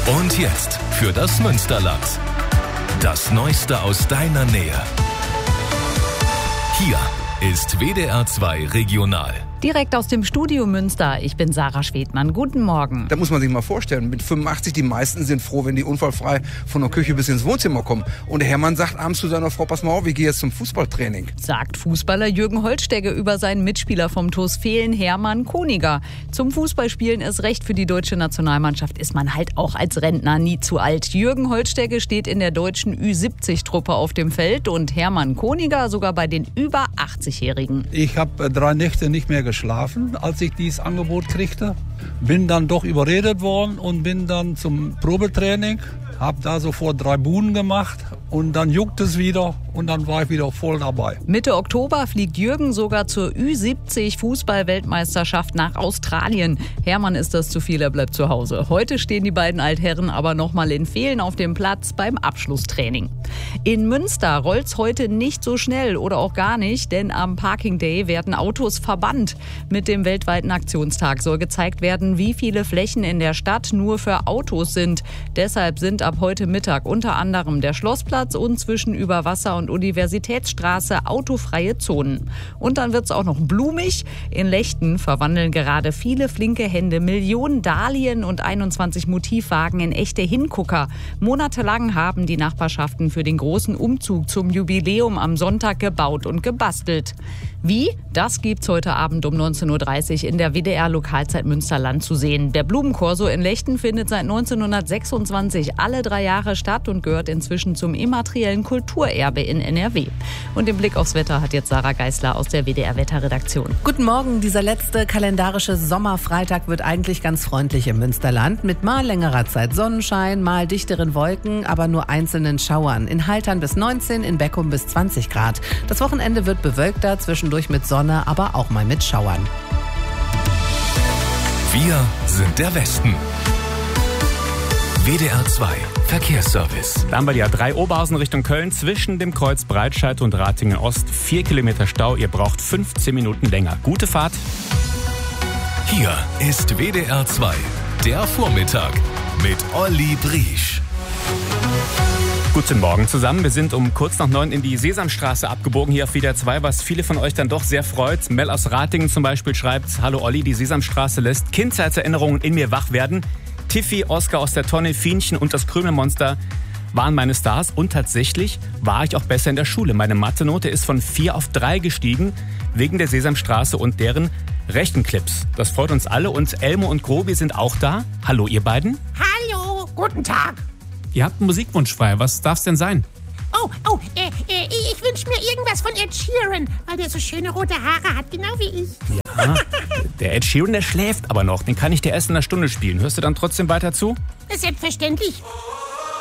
Und jetzt für das Münsterland. Das Neueste aus deiner Nähe. Hier ist WDR 2 Regional. Direkt aus dem Studio Münster. Ich bin Sarah Schwedmann. Guten Morgen. Da muss man sich mal vorstellen, mit 85, die meisten sind froh, wenn die unfallfrei von der Küche bis ins Wohnzimmer kommen. Und der Hermann sagt abends zu seiner Frau, pass mal auf, ich gehe jetzt zum Fußballtraining. Sagt Fußballer Jürgen Holtstegge über seinen Mitspieler vom TuS Vehlen, Hermann Koniger. Zum Fußballspielen ist recht, für die deutsche Nationalmannschaft ist man halt auch als Rentner nie zu alt. Jürgen Holtstegge steht in der deutschen Ü70-Truppe auf dem Feld und Hermann Koniger sogar bei den über 80-Jährigen. Ich habe 3 Nächte nicht mehr geschlafen, als ich dieses Angebot kriegte. Bin dann doch überredet worden und bin dann zum Probetraining. Habe da sofort 3 Buden gemacht und dann juckt es wieder und dann war ich wieder voll dabei. Mitte Oktober fliegt Jürgen sogar zur Ü70 Fußball-Weltmeisterschaft nach Australien. Hermann ist das zu viel, er bleibt zu Hause. Heute stehen die beiden Altherren aber nochmal in Vehlen auf dem Platz beim Abschlusstraining. In Münster rollt's heute nicht so schnell oder auch gar nicht, denn am Parking Day werden Autos verbannt. Mit dem weltweiten Aktionstag soll gezeigt werden, wie viele Flächen in der Stadt nur für Autos sind. Deshalb sind ab heute Mittag unter anderem der Schlossplatz und zwischen Überwasser und Universitätsstraße autofreie Zonen. Und dann wird's auch noch blumig. In Lechten verwandeln gerade viele flinke Hände Millionen Dahlien und 21 Motivwagen in echte Hingucker. Monatelang haben die Nachbarschaften für den großen Umzug zum Jubiläum am Sonntag gebaut und gebastelt. Wie? Das gibt's heute Abend um 19.30 Uhr in der WDR-Lokalzeit Münsterland zu sehen. Der Blumenkorso in Lechten findet seit 1926 alle 3 Jahre statt und gehört inzwischen zum immateriellen Kulturerbe in NRW. Und den Blick aufs Wetter hat jetzt Sarah Geisler aus der WDR-Wetterredaktion. Guten Morgen, dieser letzte kalendarische Sommerfreitag wird eigentlich ganz freundlich im Münsterland. Mit mal längerer Zeit Sonnenschein, mal dichteren Wolken, aber nur einzelnen Schauern. In Haltern bis 19, in Beckum bis 20 Grad. Das Wochenende wird bewölkter, zwischendurch mit Sonne, aber auch mal mit Schauern. Wir sind der Westen. WDR 2 Verkehrsservice. Da haben wir die A3 Oberhausen Richtung Köln zwischen dem Kreuz Breitscheid und Ratingen Ost. 4 Kilometer Stau, ihr braucht 15 Minuten länger. Gute Fahrt. Hier ist WDR 2, der Vormittag mit Olli Briesch. Guten Morgen zusammen. Wir sind um kurz nach 9 in die Sesamstraße abgebogen hier auf WDR 2, was viele von euch dann doch sehr freut. Mel aus Ratingen zum Beispiel schreibt: Hallo Olli, die Sesamstraße lässt Kindheitserinnerungen in mir wach werden. Tiffy, Oskar aus der Tonne, Fienchen und das Krümelmonster waren meine Stars. Und tatsächlich war ich auch besser in der Schule. Meine Mathe-Note ist von 4 auf 3 gestiegen, wegen der Sesamstraße und deren Rechenclips. Das freut uns alle und Elmo und Grobi sind auch da. Hallo ihr beiden. Hallo, guten Tag. Ihr habt einen Musikwunsch frei. Was darf's denn sein? Ich wünsche mir irgendwas von Ed Sheeran, weil der so schöne rote Haare hat, genau wie ich. Ja, der Ed Sheeran, der schläft aber noch. Den kann ich dir erst in einer Stunde spielen. Hörst du dann trotzdem weiter zu? Selbstverständlich.